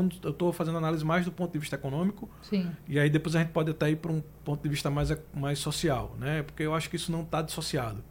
eu estou fazendo análise mais do ponto de vista econômico. Sim. E aí depois a gente pode até ir para um ponto de vista mais social, né? Porque eu acho que isso não está dissociado.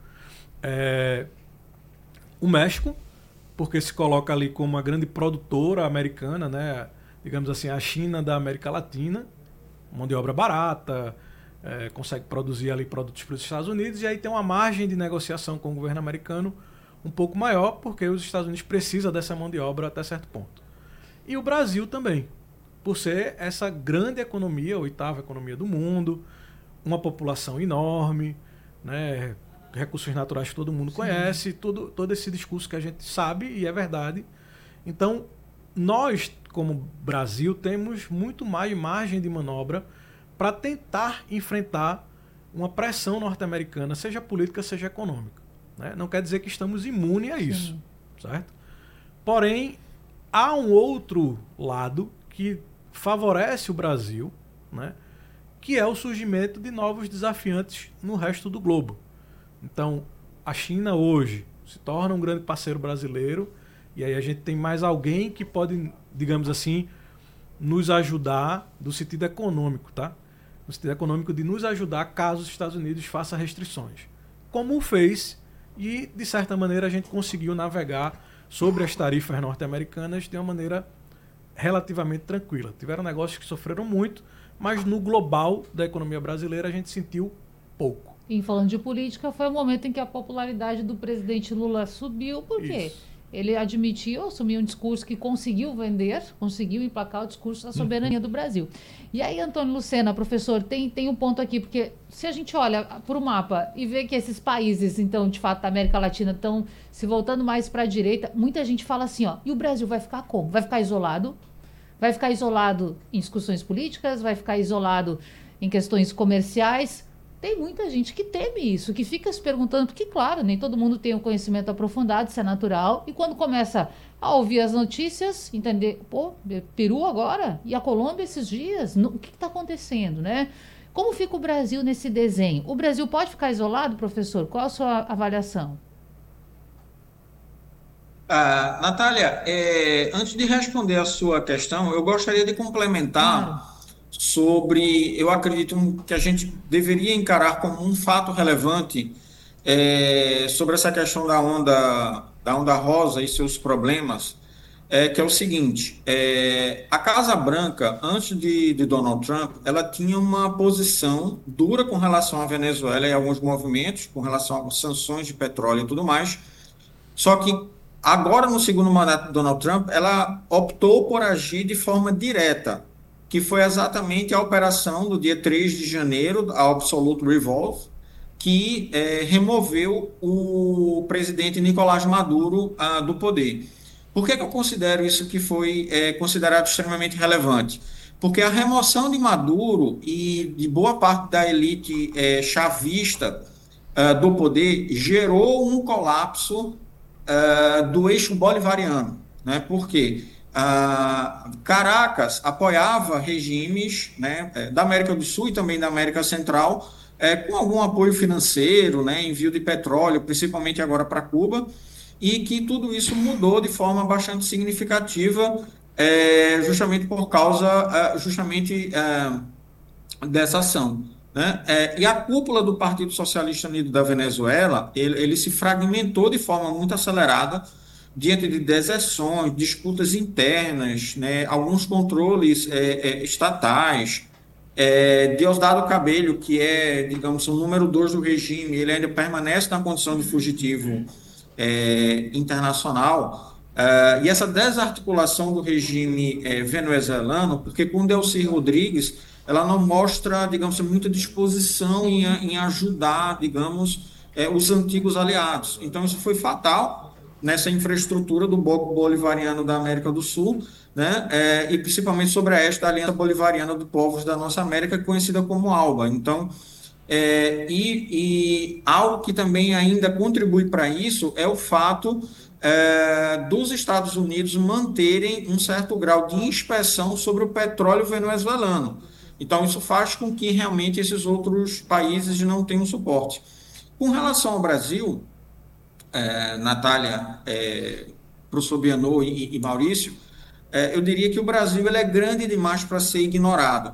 O México, porque se coloca ali como uma grande produtora americana, né? Digamos assim, a China da América Latina, mão de obra barata, consegue produzir ali produtos para os Estados Unidos, e aí tem uma margem de negociação com o governo americano um pouco maior, porque os Estados Unidos precisam dessa mão de obra até certo ponto. E o Brasil também, por ser essa grande economia, a 8ª economia do mundo, uma população enorme, né? Recursos naturais que todo mundo conhece, todo esse discurso que a gente sabe e é verdade. Então, nós, como Brasil, temos muito mais margem de manobra para tentar enfrentar uma pressão norte-americana, seja política, seja econômica. Né? Não quer dizer que estamos imunes a isso, certo? Porém, há um outro lado que favorece o Brasil, né? Que é o surgimento de novos desafiantes no resto do globo. Então, a China hoje se torna um grande parceiro brasileiro, e aí a gente tem mais alguém que pode, digamos assim, nos ajudar no sentido econômico, tá? No sentido econômico de nos ajudar caso os Estados Unidos façam restrições. Como fez, e de certa maneira a gente conseguiu navegar sobre as tarifas norte-americanas de uma maneira relativamente tranquila. Tiveram negócios que sofreram muito, mas no global da economia brasileira a gente sentiu pouco. E falando de política, foi o momento em que a popularidade do presidente Lula subiu, porque ele admitiu, assumiu um discurso que conseguiu vender, conseguiu emplacar o discurso da soberania do Brasil. E aí, Antônio Lucena, professor, tem um ponto aqui, porque se a gente olha para o mapa e vê que esses países, então, de fato, da América Latina estão se voltando mais para a direita, muita gente fala assim, ó, e o Brasil vai ficar como? Vai ficar isolado? Vai ficar isolado em discussões políticas? Vai ficar isolado em questões comerciais? Tem muita gente que teme isso, que fica se perguntando, porque, claro, nem todo mundo tem um conhecimento aprofundado, isso é natural, e quando começa a ouvir as notícias, entender, pô, Peru agora? E a Colômbia esses dias? O que está acontecendo, né? Como fica o Brasil nesse desenho? O Brasil pode ficar isolado, professor? Qual a sua avaliação? Natália, antes de responder a sua questão, eu gostaria de Claro. complementar sobre, eu acredito que a gente deveria encarar como um fato relevante sobre essa questão da onda rosa e seus problemas, que é o seguinte, a Casa Branca, antes de Donald Trump, ela tinha uma posição dura com relação à Venezuela e alguns movimentos, com relação às sanções de petróleo e tudo mais, só que agora, no segundo mandato de Donald Trump, ela optou por agir de forma direta, que foi exatamente a operação do dia 3 de janeiro, a Absolute Revolve, que removeu o presidente Nicolás Maduro do poder. Por que eu considero isso que foi considerado extremamente relevante? Porque a remoção de Maduro e de boa parte da elite chavista do poder gerou um colapso do eixo bolivariano, né? Porque Caracas apoiava regimes, né, da América do Sul e também da América Central, com algum apoio financeiro, né, envio de petróleo, principalmente agora para Cuba, e que tudo isso mudou de forma bastante significativa, justamente por causa dessa ação. Né? E a cúpula do Partido Socialista Unido da Venezuela, ele se fragmentou de forma muito acelerada diante de deserções, disputas internas, né? Alguns controles estatais. Diosdado Cabello, que é, digamos, o número 2 do regime, ele ainda permanece na condição de fugitivo internacional. E essa desarticulação do regime venezuelano, porque com Delcy Rodrigues ela não mostra, digamos, muita disposição em ajudar, digamos, os antigos aliados. Então, isso foi fatal nessa infraestrutura do Bloco Bolivariano da América do Sul, né? E principalmente sobre esta Aliança Bolivariana dos Povos da Nossa América, conhecida como ALBA. Então, e algo que também ainda contribui para isso é o fato dos Estados Unidos manterem um certo grau de inspeção sobre o petróleo venezuelano. Então, isso faz com que realmente esses outros países não tenham suporte. Com relação ao Brasil, Natália, professor Bianot e Maurício, eu diria que o Brasil ele é grande demais para ser ignorado.